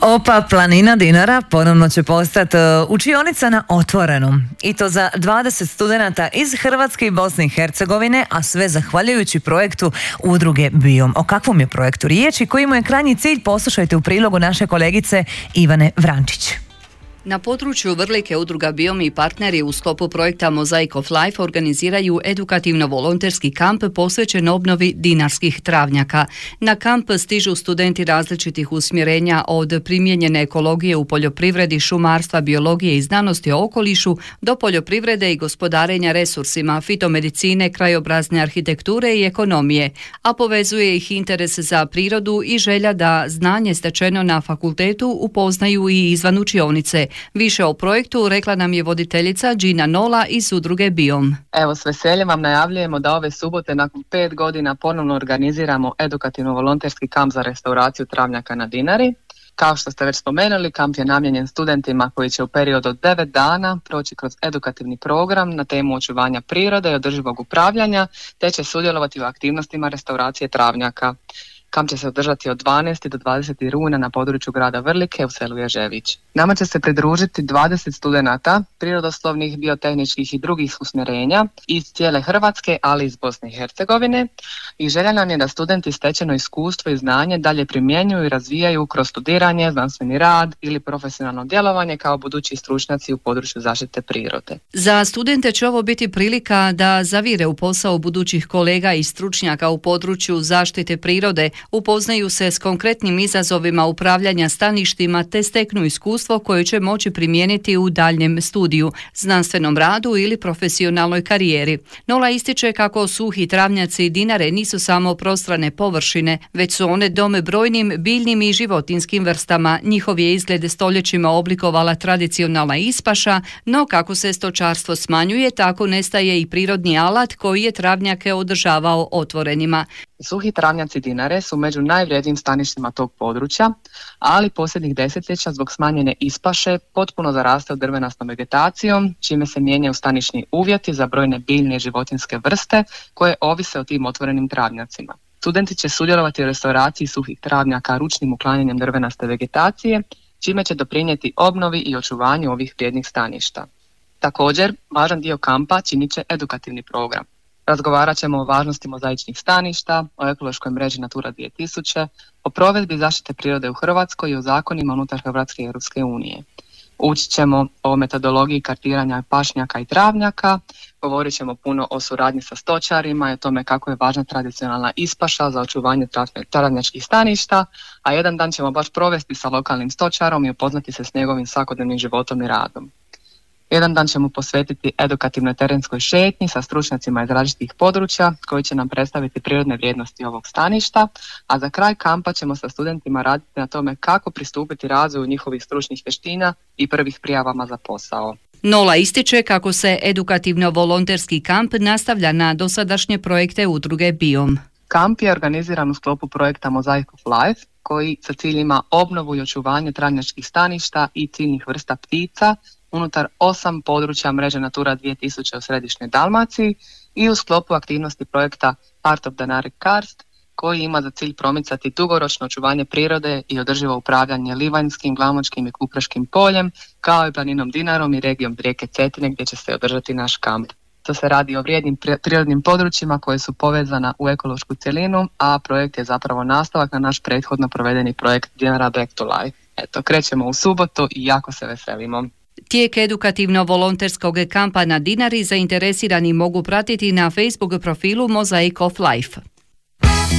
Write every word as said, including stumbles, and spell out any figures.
Opa planina Dinara ponovno će postati učionica na otvorenom. I to za dvadeset studenata iz Hrvatske i Bosne i Hercegovine, a sve zahvaljujući projektu udruge Biom. O kakvom je projektu riječ i koji mu je krajnji cilj, poslušajte u prilogu naše kolegice Ivane Vrančić. Na području Vrlike udruga Biom i partneri u sklopu projekta Mosaic of Life organiziraju edukativno-volonterski kamp posvećen obnovi dinarskih travnjaka. Na kamp stižu studenti različitih usmjerenja, od primijenjene ekologije u poljoprivredi, šumarstva, biologije i znanosti o okolišu do poljoprivrede i gospodarenja resursima, fitomedicine, krajobrazne arhitekture i ekonomije, a povezuje ih interes za prirodu i želja da znanje stečeno na fakultetu upoznaju i izvan učionice. Više o projektu rekla nam je voditeljica Gina Nola iz udruge Biom. Evo, s veseljem vam najavljujemo da ove subote nakon pet godina ponovno organiziramo edukativno-volonterski kamp za restauraciju travnjaka na Dinari. Kao što ste već spomenuli, kamp je namijenjen studentima koji će u periodu od devet dana proći kroz edukativni program na temu očuvanja prirode i održivog upravljanja, te će sudjelovati u aktivnostima restauracije travnjaka. Kamp će se održati od dvanaestog do dvadesetog rujna na području grada Vrlike u selu Ježević. Nama će se pridružiti dvadeset studenata prirodoslovnih, biotehničkih i drugih usmjerenja iz cijele Hrvatske, ali i iz Bosne i Hercegovine. I želja nam je da studenti stečeno iskustvo i znanje dalje primjenjuju i razvijaju kroz studiranje, znanstveni rad ili profesionalno djelovanje kao budući stručnjaci u području zaštite prirode. Za studente će ovo biti prilika da zavire u posao budućih kolega i stručnjaka u području zaštite prirode, upoznaju se s konkretnim izazovima upravljanja staništima te steknu iskustvo koje će moći primijeniti u daljnjem studiju, znanstvenom radu ili profesionalnoj karijeri. Nola ističe kako suhi travnjaci Dinare nisu samo prostrane površine, već su one dome brojnim biljnim i životinskim vrstama. Njihov je izgled stoljećima oblikovala tradicionalna ispaša, no kako se stočarstvo smanjuje, tako nestaje i prirodni alat koji je travnjake održavao otvorenima. Suhi travnjaci Dinare su među najvrijednijim staništima tog područja, ali posljednjih desetljeća zbog smanjene ispaše potpuno zarastaju drvenastom vegetacijom, čime se mijenjaju stanišni uvjeti za brojne biljne i životinjske vrste koje ovise o tim otvorenim travnjacima. Studenti će sudjelovati u restauraciji suhih travnjaka ručnim uklanjanjem drvenaste vegetacije, čime će doprinijeti obnovi i očuvanju ovih vrijednih staništa. Također, važan dio kampa činit će edukativni program. Razgovarat ćemo o važnosti mozaičnih staništa, o ekološkoj mreži Natura dvije tisuće, o provedbi zaštite prirode u Hrvatskoj i o zakonima unutar Hrvatske i Europske unije. Učit ćemo o metodologiji kartiranja pašnjaka i travnjaka, govorit ćemo puno o suradnji sa stočarima i o tome kako je važna tradicionalna ispaša za očuvanje travnjačkih staništa, a jedan dan ćemo baš provesti sa lokalnim stočarom i upoznati se s njegovim svakodnevnim životom i radom. Jedan dan ćemo posvetiti edukativnoj terenskoj šetnji sa stručnjacima iz različitih područja koji će nam predstaviti prirodne vrijednosti ovog staništa, a za kraj kampa ćemo sa studentima raditi na tome kako pristupiti razvoju njihovih stručnih vještina i prvih prijavama za posao. Nola ističe kako se edukativno-volonterski kamp nastavlja na dosadašnje projekte udruge Biom. Kamp je organiziran u sklopu projekta Mosaic of Life, koji sa cilj ima obnovu i očuvanje travnjačkih staništa i ciljnih vrsta ptica unutar osam područja mreže Natura dvije tisuće u središnjoj Dalmaciji i u sklopu aktivnosti projekta Part of Dinaric Karst, koji ima za cilj promicati dugoročno očuvanje prirode i održivo upravljanje Livanjskim, Glamočkim i Kupreškim poljem, kao i planinom Dinarom i regijom rijeke Cetine gdje će se održati naš kamp. To se radi o vrijednim prirodnim područjima koje su povezana u ekološku cjelinu, a projekt je zapravo nastavak na naš prethodno provedeni projekt Dinara Back to Life. Eto, krećemo u subotu i jako se veselimo. Tijek edukativno-volonterskog kampa na Dinari zainteresirani mogu pratiti na Facebook profilu Mosaic of Life.